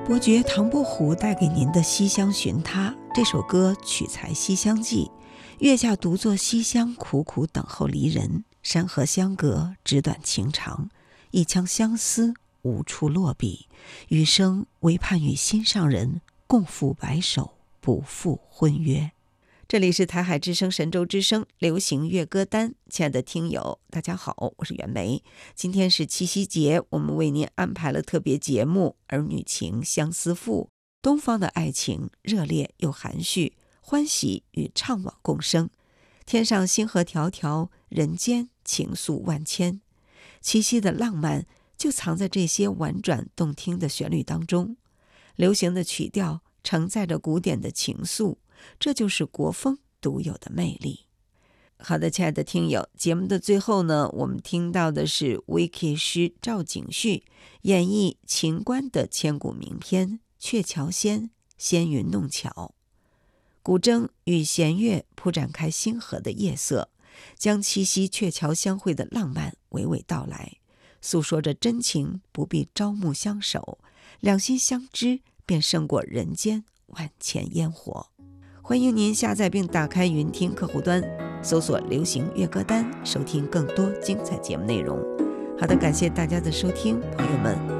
伯爵唐伯虎带给您的《西厢寻他》这首歌取材《西厢记》，月下独坐西厢，苦苦等候离人。山河相隔，纸短情长，一腔相思无处落笔。余生唯盼与心上人共赴白首，不负婚约。这里是台海之声神州之声流行乐歌单，亲爱的听友大家好，我是袁梅。今天是七夕节，我们为您安排了特别节目《儿女情相思赋》，东方的爱情热烈又含蓄，欢喜与怅惘共生。天上星河迢迢，人间情愫万千。七夕的浪漫就藏在这些婉转动听的旋律当中，流行的曲调承载着古典的情愫，这就是国风独有的魅力。好的，亲爱的听友，节目的最后呢，我们听到的是微 K 诗赵景绪演绎秦观的千古名篇《鹊桥仙》，仙云弄巧。古筝与弦乐铺展开星河的夜色，将七夕鹊桥相会的浪漫娓娓道来，诉说着真情不必朝暮相守，两心相知便胜过人间万千烟火。欢迎您下载并打开云听客户端，搜索流行乐歌单，收听更多精彩节目内容。好的，感谢大家的收听，朋友们